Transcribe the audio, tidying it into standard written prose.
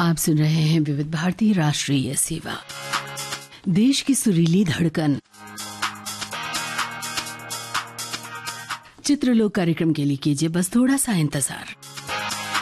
आप सुन रहे हैं विविध भारती राष्ट्रीय सेवा, देश की सुरीली धड़कन। चित्रलोक कार्यक्रम के लिए कीजिए बस थोड़ा सा इंतजार।